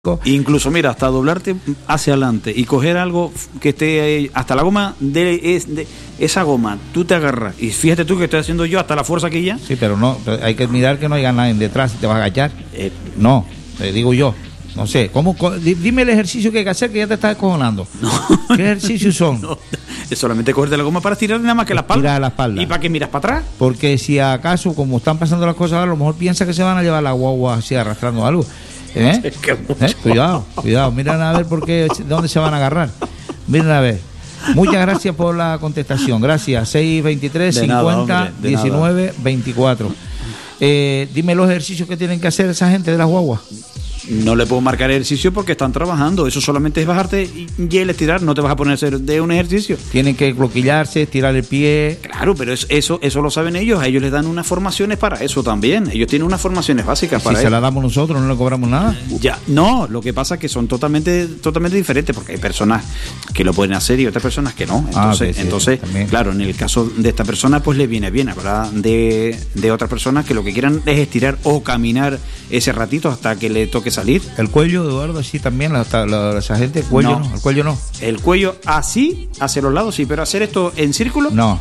Incluso, mira, hasta doblarte hacia adelante y coger algo que esté hasta la goma de esa goma, tú te agarras y fíjate tú que estoy haciendo yo hasta la fuerza que ya. Sí, pero no, hay que mirar que no haya nadie detrás, te vas a agachar. No, te digo yo. No sé, dime el ejercicio que hay que hacer que ya te estás descojonando. No. ¿Qué ejercicios son? No, es solamente cogerte la goma para estirar nada más que la espalda. Tirar la espalda. ¿Y para qué miras para atrás? Porque si acaso, como están pasando las cosas, a lo mejor piensa que se van a llevar la guagua así arrastrando algo. Cuidado, miren a ver dónde se van a agarrar. Miren a ver. Muchas gracias por la contestación. Gracias. 623 50 19 24. Dime los ejercicios que tienen que hacer esa gente de las guaguas. No le puedo marcar ejercicio porque están trabajando. Eso solamente es bajarte y el estirar. No te vas a poner a hacer de un ejercicio. Tienen que cloquillarse, estirar el pie. Claro, pero eso lo saben ellos. A ellos les dan unas formaciones para eso también. Ellos tienen unas formaciones básicas para eso. Si se las damos nosotros, no le cobramos nada. Ya, no. Lo que pasa es que son totalmente diferentes porque hay personas que lo pueden hacer y otras personas que no. Entonces, claro, en el caso de esta persona, pues le viene bien. Habrá de otras personas que lo que quieran es estirar o caminar ese ratito hasta que le toque salir. El cuello, Eduardo, sí también, esa gente, el cuello no. El cuello no. El cuello así, hacia los lados sí, pero hacer esto en círculo, no.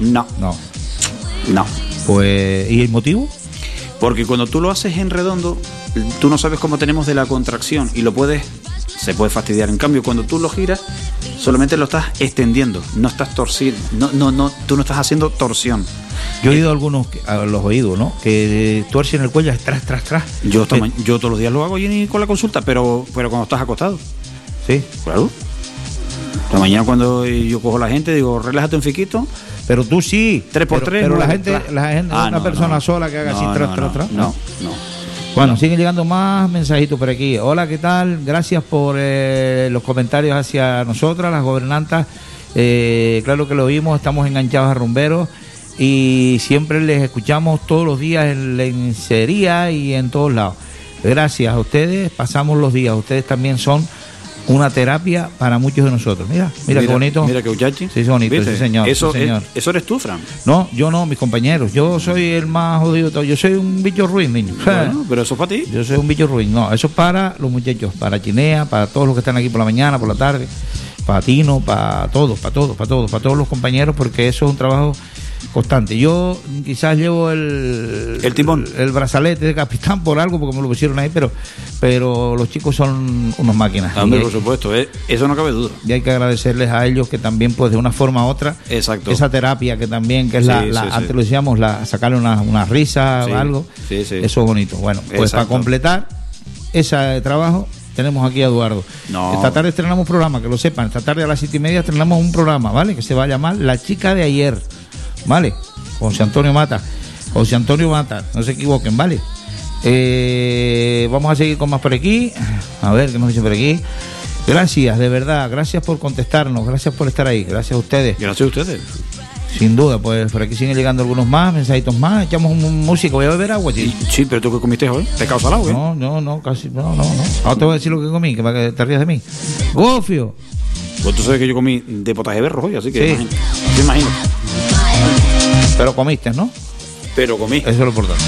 Pues, ¿y el motivo? Porque cuando tú lo haces en redondo, tú no sabes cómo tenemos de la contracción y se puede fastidiar. En cambio, cuando tú lo giras, solamente lo estás extendiendo, no estás torciendo, tú no estás haciendo torsión. Yo he oído algunos a los oídos, ¿no? Que tuercen el cuello tras. Yo todos los días lo hago y con la consulta, pero cuando estás acostado. Sí. Claro. La mañana cuando yo cojo a la gente, digo, relájate un fiquito. Pero tú sí. 3x3. Pero la gente una persona sola que haga así tras. No. Bueno, siguen llegando más mensajitos por aquí. Hola, ¿qué tal? Gracias por los comentarios hacia nosotras, las gobernantas. Claro que lo oímos, estamos enganchados a rumberos y siempre les escuchamos todos los días en lencería y en todos lados. Gracias a ustedes, pasamos los días. Ustedes también son una terapia para muchos de nosotros. Mira qué bonito. Mira qué muchachi. Sí, es bonito, ¿viste? Sí, señor. Eso eres tú, Fran. No, yo no, mis compañeros. Yo soy el más jodido de todos. Yo soy un bicho ruin, niño. Bueno, pero eso es para ti. Yo soy un bicho ruin. No, eso es para los muchachos, para Chinea, para todos los que están aquí por la mañana, por la tarde, para Tino, para todos los compañeros, porque eso es un trabajo constante. Yo quizás llevo el timón, el brazalete de capitán por algo, porque me lo pusieron ahí, pero los chicos son unas máquinas. Hombre, por supuesto, eso no cabe duda. Y hay que agradecerles a ellos que también, pues de una forma u otra, exacto, esa terapia que también, que es antes lo decíamos, sacarle una risa o algo, eso es bonito. Bueno, pues exacto, para completar ese trabajo tenemos aquí a Eduardo. Esta tarde estrenamos un programa, que lo sepan, esta tarde a las 7:30 estrenamos un programa, ¿vale? Que se va a llamar La Chica de Ayer, ¿vale? José Antonio Mata, no se equivoquen, ¿vale? Vamos a seguir con más por aquí. A ver, ¿qué nos dice por aquí? Gracias, de verdad, gracias por contestarnos, gracias por estar ahí, gracias a ustedes. Gracias a ustedes. Sin duda, pues por aquí siguen llegando algunos más, mensajitos más, echamos música, voy a beber agua, tío. Sí, pero ¿tú qué comiste hoy? ¿Pescado salado, eh? No, casi, no. Ahora te voy a decir lo que comí, que para que te rías de mí. Gofio. Pues tú sabes que yo comí de potaje berro hoy, así que sí. Imagino. Pero comiste, ¿no? Pero comí. Eso es lo importante.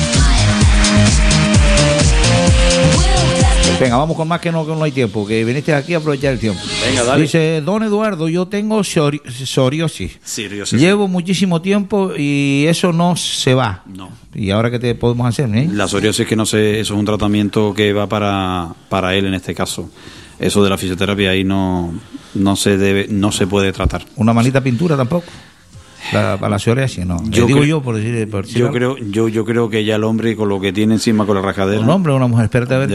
Venga, vamos con más que no hay tiempo, que viniste aquí a aprovechar el tiempo. Venga, dale. Dice, don Eduardo, yo tengo psoriasis. Llevo muchísimo tiempo y eso no se va. No. ¿Y ahora qué te podemos hacer? La psoriasis, que no sé, eso es un tratamiento que va para él en este caso. Eso de la fisioterapia ahí no se puede tratar. ¿Una manita pintura tampoco? Para la psoriasis, no. Yo creo que ya el hombre, con lo que tiene encima, con la rajadera. ¿Un hombre o una mujer? Espérate a ver.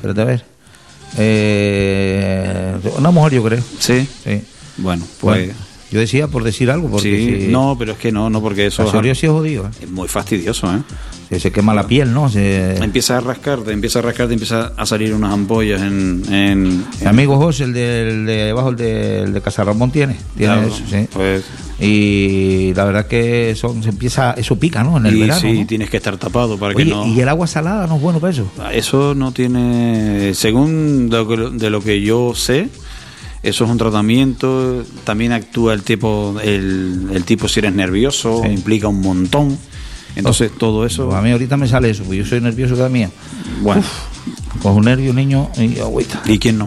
Una mujer, yo creo. Sí. Bueno, pues. Yo decía por decir algo. Porque no, pero es que no, porque eso. La psoriasis es jodido. Es muy fastidioso, ¿eh? Se quema la piel, ¿no? Empieza a rascarte, empieza a salir unas ampollas en... Mi amigo José, el de abajo, el de Casaramón, tiene claro, eso, sí. Pues, y la verdad que eso pica, ¿no? En el verano. Sí, ¿no? Tienes que estar tapado para que no... ¿Y el agua salada no es bueno para eso? Eso no tiene... Según de lo que yo sé, eso es un tratamiento. También actúa el tipo si eres nervioso, implica un montón. Entonces todo eso... A mí ahorita me sale eso, porque yo soy nervioso cada mía. Bueno, Coge un nervio, niño, y agüita. ¿Y quién no?